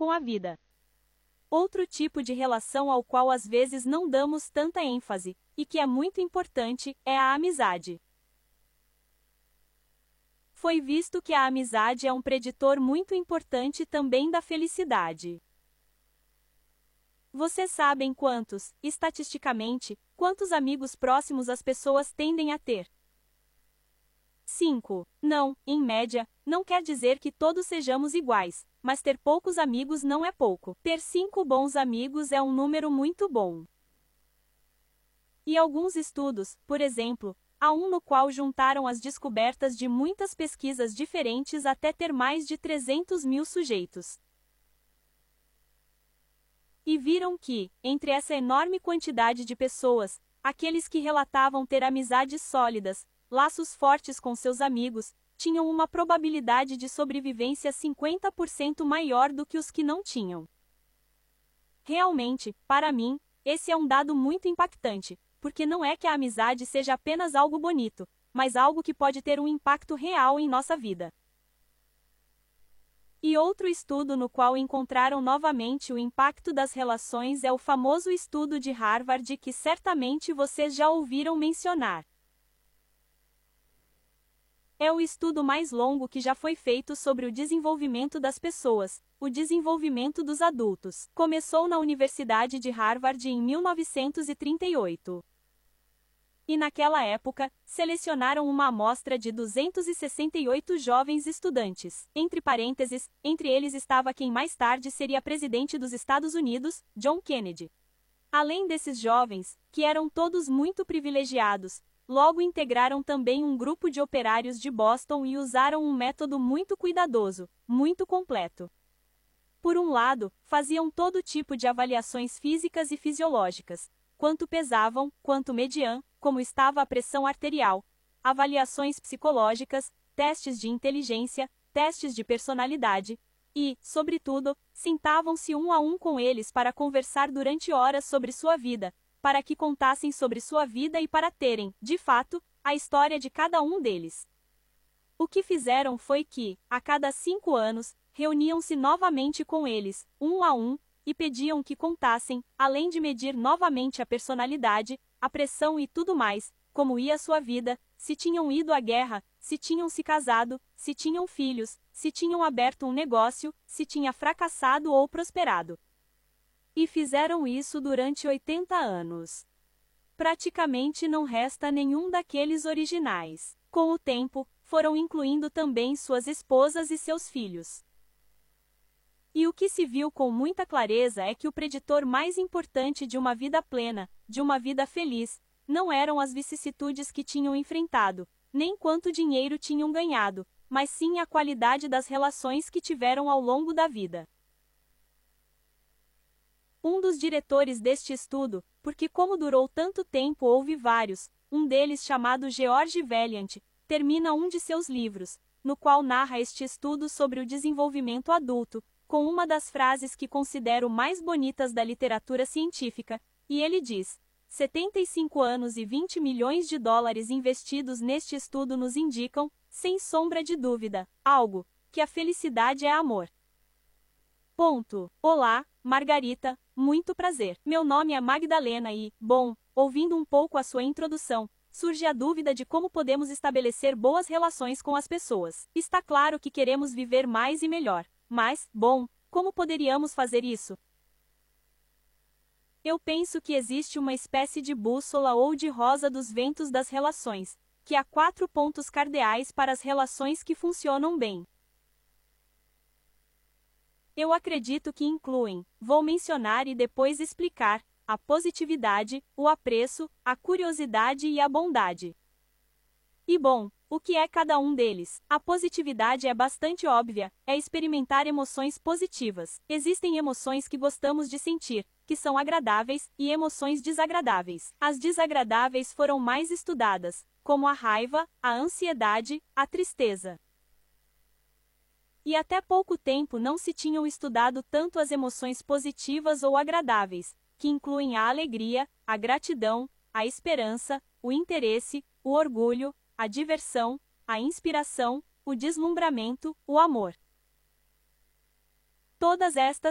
com a vida. Outro tipo de relação ao qual às vezes não damos tanta ênfase, e que é muito importante, é a amizade. Foi visto que a amizade é um preditor muito importante também da felicidade. Vocês sabem estatisticamente, quantos amigos próximos as pessoas tendem a ter? 5. Não, em média, não quer dizer que todos sejamos iguais, mas ter poucos amigos não é pouco. Ter 5 bons amigos é um número muito bom. E alguns estudos, por exemplo, há um no qual juntaram as descobertas de muitas pesquisas diferentes até ter mais de 300 mil sujeitos. E viram que, entre essa enorme quantidade de pessoas, aqueles que relatavam ter amizades sólidas, laços fortes com seus amigos, tinham uma probabilidade de sobrevivência 50% maior do que os que não tinham. Realmente, para mim, esse é um dado muito impactante, porque não é que a amizade seja apenas algo bonito, mas algo que pode ter um impacto real em nossa vida. E outro estudo no qual encontraram novamente o impacto das relações é o famoso estudo de Harvard que certamente vocês já ouviram mencionar. É o estudo mais longo que já foi feito sobre o desenvolvimento das pessoas, o desenvolvimento dos adultos. Começou na Universidade de Harvard em 1938. E naquela época, selecionaram uma amostra de 268 jovens estudantes. Entre parênteses, entre eles estava quem mais tarde seria presidente dos Estados Unidos, John Kennedy. Além desses jovens, que eram todos muito privilegiados, logo integraram também um grupo de operários de Boston e usaram um método muito cuidadoso, muito completo. Por um lado, faziam todo tipo de avaliações físicas e fisiológicas, quanto pesavam, quanto mediam, como estava a pressão arterial, avaliações psicológicas, testes de inteligência, testes de personalidade, e, sobretudo, sentavam-se um a um com eles para conversar durante horas sobre sua vida, para que contassem sobre sua vida e para terem, de fato, a história de cada um deles. O que fizeram foi que, a cada 5 anos, reuniam-se novamente com eles, um a um, e pediam que contassem, além de medir novamente a personalidade, a pressão e tudo mais, como ia sua vida, se tinham ido à guerra, se tinham se casado, se tinham filhos, se tinham aberto um negócio, se tinha fracassado ou prosperado. E fizeram isso durante 80 anos. Praticamente não resta nenhum daqueles originais. Com o tempo, foram incluindo também suas esposas e seus filhos. E o que se viu com muita clareza é que o preditor mais importante de uma vida plena, de uma vida feliz, não eram as vicissitudes que tinham enfrentado, nem quanto dinheiro tinham ganhado, mas sim a qualidade das relações que tiveram ao longo da vida. Um dos diretores deste estudo, porque como durou tanto tempo houve vários, um deles chamado George Vaillant, termina um de seus livros, no qual narra este estudo sobre o desenvolvimento adulto, com uma das frases que considero mais bonitas da literatura científica, e ele diz: 75 anos e 20 milhões de dólares investidos neste estudo nos indicam, sem sombra de dúvida, algo, que a felicidade é amor. Ponto. Olá, Margarita, muito prazer. Meu nome é Magdalena e, bom, ouvindo um pouco a sua introdução, surge a dúvida de como podemos estabelecer boas relações com as pessoas. Está claro que queremos viver mais e melhor. Mas, bom, como poderíamos fazer isso? Eu penso que existe uma espécie de bússola ou de rosa dos ventos das relações, que há 4 pontos cardeais para as relações que funcionam bem. Eu acredito que incluem, vou mencionar e depois explicar, a positividade, o apreço, a curiosidade e a bondade. E bom, o que é cada um deles? A positividade é bastante óbvia, é experimentar emoções positivas. Existem emoções que gostamos de sentir, que são agradáveis, e emoções desagradáveis. As desagradáveis foram mais estudadas, como a raiva, a ansiedade, a tristeza. E até pouco tempo não se tinham estudado tanto as emoções positivas ou agradáveis, que incluem a alegria, a gratidão, a esperança, o interesse, o orgulho, a diversão, a inspiração, o deslumbramento, o amor. Todas estas